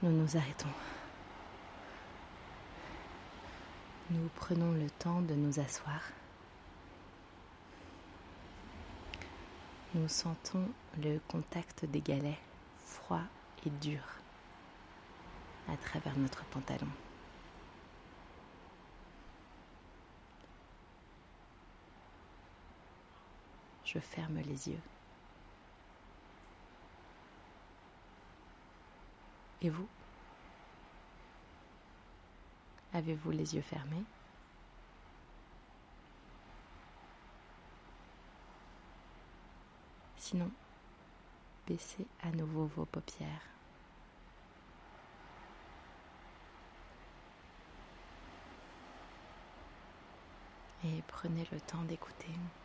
nous nous arrêtons. Nous prenons le temps de nous asseoir. Nous sentons le contact des galets froids et durs à travers notre pantalon. Je ferme les yeux. Et vous? Avez-vous les yeux fermés? Sinon, baissez à nouveau vos paupières. Et prenez le temps d'écouter